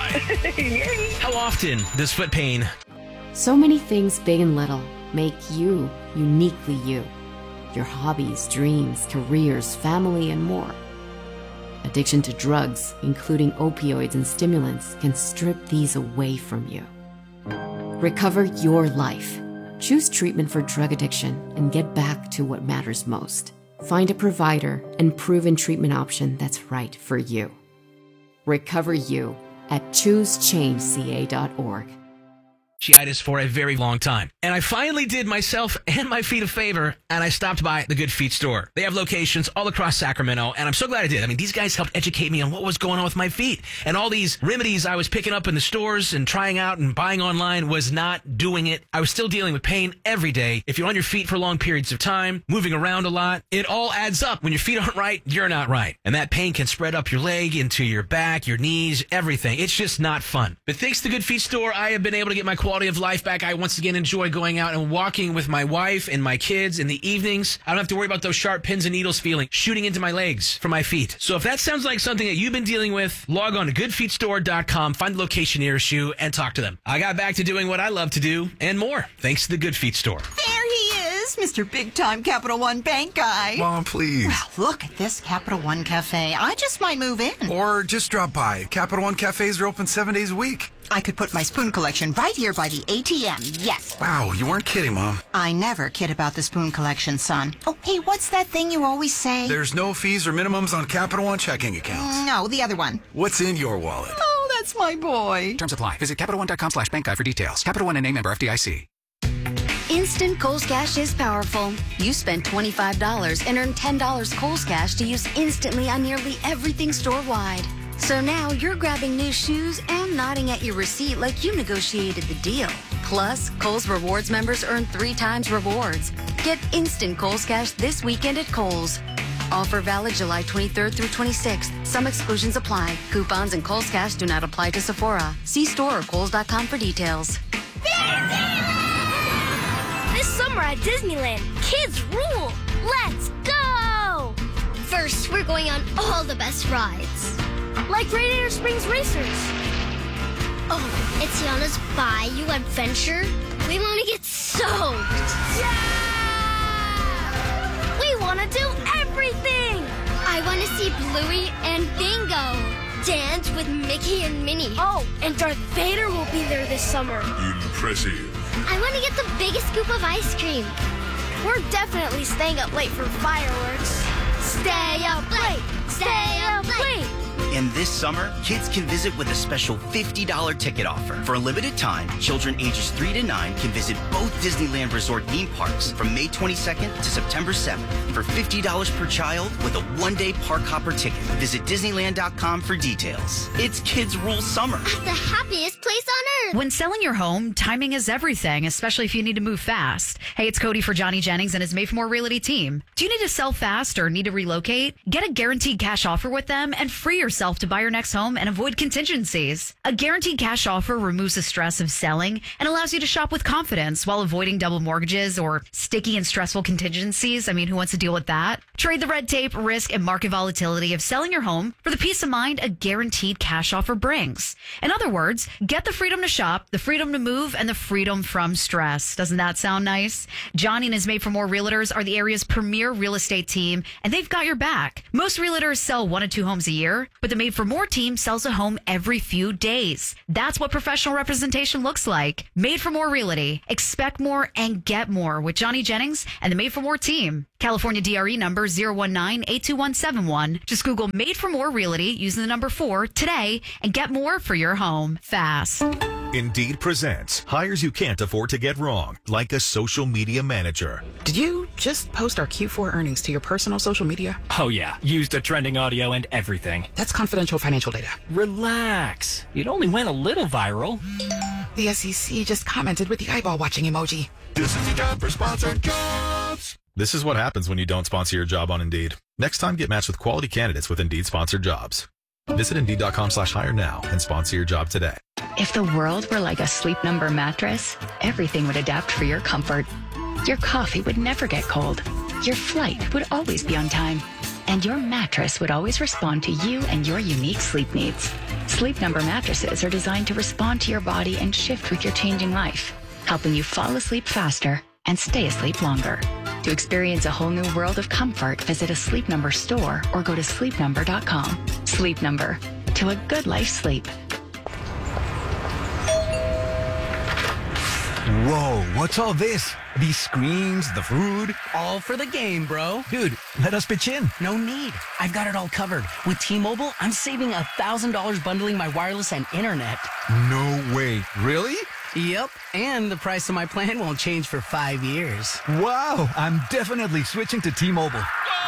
How often does foot pain? So many things, big and little, make you uniquely you. Your hobbies, dreams, careers, family, and more. Addiction to drugs, including opioids and stimulants, can strip these away from you. Recover your life. Choose treatment for drug addiction and get back to what matters most. Find a provider and proven treatment option that's right for you. Recover you at choosechangeca.org. For a very long time. And I finally did myself and my feet a favor, and I stopped by the Good Feet store. They have locations all across Sacramento, and I'm so glad I did. I mean, these guys helped educate me on what was going on with my feet. And all these remedies I was picking up in the stores and trying out and buying online was not doing it. I was still dealing with pain every day. If you're on your feet for long periods of time, moving around a lot, it all adds up. When your feet aren't right, you're not right. And that pain can spread up your leg, into your back, your knees, everything. It's just not fun. But thanks to the Good Feet store, I have been able to get my quality of life back. I once again enjoy going out and walking with my wife and my kids in the evenings. I don't have to worry about those sharp pins and needles feeling shooting into my legs from my feet. So if that sounds like something that you've been dealing with, log on to goodfeetstore.com, find the location nearest you, and talk to them. I got back to doing what I love to do and more, thanks to the Good Feet store. There he is, Mr. Big Time Capital One Bank guy. Mom, please. Well, look at this Capital One Cafe. I just might move in. Or just drop by. Capital One cafes are open 7 days a week. I could put my spoon collection right here by the ATM, yes. Wow, you weren't kidding, Mom. I never kid about the spoon collection, son. Oh, hey, what's that thing you always say? There's no fees or minimums on Capital One checking accounts. No, the other one. What's in your wallet? Oh, that's my boy. Terms apply. Visit CapitalOne.com/bank guide for details. Capital One and name member FDIC. Instant Kohl's Cash is powerful. You spend $25 and earn $10 Kohl's Cash to use instantly on nearly everything store-wide. So now you're grabbing new shoes and nodding at your receipt like you negotiated the deal. Plus, Kohl's Rewards members earn 3 times rewards. Get instant Kohl's Cash this weekend at Kohl's. Offer valid July 23rd through 26th. Some exclusions apply. Coupons and Kohl's Cash do not apply to Sephora. See store or Kohls.com for details. This summer at Disneyland, kids rule! Let's go! First, we're going on all the best rides. Like Radiator Springs Racers. Oh, it's Tiana's Bayou Adventure. We want to get soaked. Yeah! We want to do everything! I want to see Bluey and Bingo dance with Mickey and Minnie. Oh, and Darth Vader will be there this summer. Impressive. I want to get the biggest scoop of ice cream. We're definitely staying up late for fireworks. Stay up late! Stay up late! And this summer, kids can visit with a special $50 ticket offer. For a limited time, children ages 3 to 9 can visit both Disneyland Resort theme parks from May 22nd to September 7th for $50 per child with a one-day park hopper ticket. Visit Disneyland.com for details. It's Kids Rule Summer. At the happiest place on earth. When selling your home, timing is everything, especially if you need to move fast. Hey, it's Cody for Johnny Jennings and his Made for More Realty team. Do you need to sell fast or need to relocate? Get a guaranteed cash offer with them and free yourself to buy your next home and avoid contingencies. A guaranteed cash offer removes the stress of selling and allows you to shop with confidence while avoiding double mortgages or sticky and stressful contingencies. I mean, who wants to deal with that? Trade the red tape, risk, and market volatility of selling your home for the peace of mind a guaranteed cash offer brings. In other words, get the freedom to shop, the freedom to move, and the freedom from stress. Doesn't that sound nice? Johnny and his Made for More Realtors are the area's premier real estate team, and they've got your back. Most realtors sell 1 to 2 homes a year, but the Made for More team sells a home every few days. That's what professional representation looks like. Made for More Realty. Expect more and get more with Johnny Jennings and the Made for More team. California DRE number 019-82171. Just Google Made for More Realty using the number 4 today and get more for your home fast. Indeed presents hires you can't afford to get wrong, like a social media manager. Did you just post our Q4 earnings to your personal social media? Oh yeah, used the trending audio and everything. That's confidential financial data. Relax. It only went a little viral. The SEC just commented with the eyeball watching emoji. This is the time for sponsored jobs. This is what happens when you don't sponsor your job on Indeed. Next time, get matched with quality candidates with Indeed sponsored jobs. Visit Indeed.com/hire now and sponsor your job today. If the world were like a Sleep Number mattress, everything would adapt for your comfort. Your coffee would never get cold. Your flight would always be on time. and your mattress would always respond to you and your unique sleep needs. Sleep Number mattresses are designed to respond to your body and shift with your changing life, helping you fall asleep faster and stay asleep longer. To experience a whole new world of comfort, visit a Sleep Number store or go to sleepnumber.com. Sleep Number, to a good life sleep. Whoa, what's all this? These screens, the food? All for the game, bro. Dude, let us pitch in. No need. I've got it all covered. With T-Mobile, I'm saving $1,000 bundling my wireless and internet. No way. Really? Yep, and the price of my plan won't change for 5 years. Wow, I'm definitely switching to T-Mobile.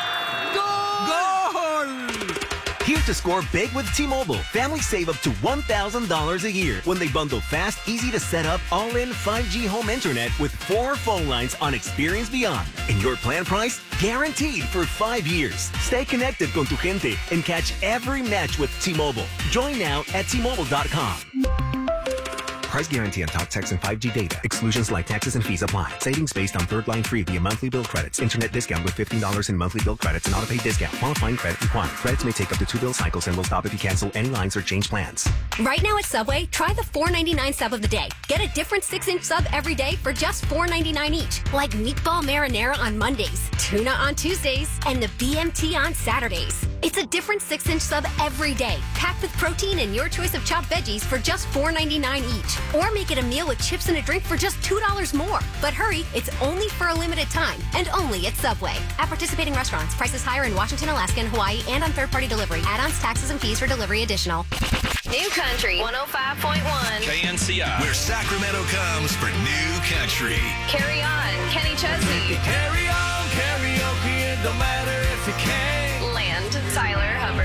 Here to score big with T-Mobile. Families save up to $1,000 a year when they bundle fast, easy to set up, all-in 5G home internet with 4 phone lines on Experience Beyond. And your plan price? Guaranteed for 5 years. Stay connected con tu gente and catch every match with T-Mobile. Join now at T-Mobile.com. Price guarantee on talk, text, and 5G data. Exclusions like taxes and fees apply. Savings based on third line free via monthly bill credits. Internet discount with $15 in monthly bill credits and auto-pay discount. Qualifying credit required. Credits may take up to 2 bill cycles and will stop if you cancel any lines or change plans. Right now at Subway, try the $4.99 sub of the day. Get a different 6-inch sub every day for just $4.99 each. Like meatball marinara on Mondays, tuna on Tuesdays, and the BMT on Saturdays. It's a different 6-inch sub every day, packed with protein and your choice of chopped veggies for just $4.99 each. Or make it a meal with chips and a drink for just $2 more. But hurry, it's only for a limited time, and only at Subway. At participating restaurants, prices higher in Washington, Alaska, and Hawaii, and on third-party delivery. Add-ons, taxes, and fees for delivery additional. New Country 105.1 KNCI, where Sacramento comes for New Country. Carry on, Kenny Chesney. Carry on, karaoke, it don't matter if you can. Land, Tyler.